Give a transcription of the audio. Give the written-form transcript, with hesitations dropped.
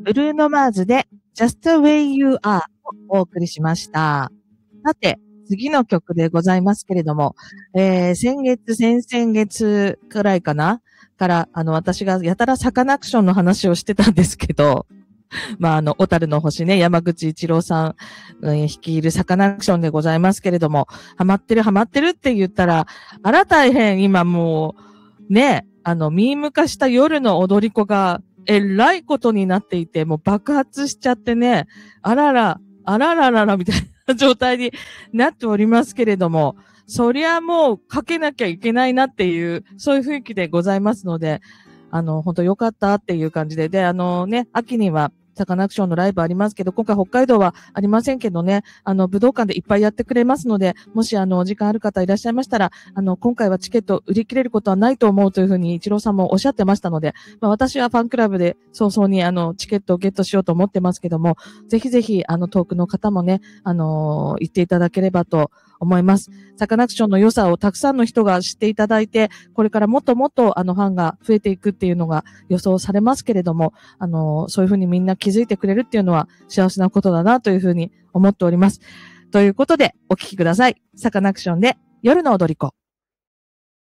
ブルーノマーズで Just the Way You Are をお送りしました。さて、次の曲でございますけれども、先々月くらいかなから、私がやたらサカナクションの話をしてたんですけど、小樽の星ね、山口一郎さん、率いるサカナクションでございますけれども、ハマってるって言ったら、あら大変今もう、ね、ミーム化した夜の踊り子が、えらいことになっていて、もう爆発しちゃってね、あららら、みたいな状態になっておりますけれども、そりゃもうかけなきゃいけないなっていう、そういう雰囲気でございますので、本当良かったっていう感じで、で、秋には、サカナクションのライブありますけど、今回北海道はありませんけどね、武道館でいっぱいやってくれますので、もしお時間ある方いらっしゃいましたら、今回はチケット売り切れることはないと思うというふうに一郎さんもおっしゃってましたので、私はファンクラブで早々にチケットをゲットしようと思ってますけども、ぜひぜひ遠くの方もね、行っていただければと思います。サカナクションの良さをたくさんの人が知っていただいて、これからもっともっとファンが増えていくっていうのが予想されますけれども、そういうふうにみんな気づいてくれるっていうのは幸せなことだなというふうに思っております。ということで、お聞きください。サカナクションで夜の踊り子。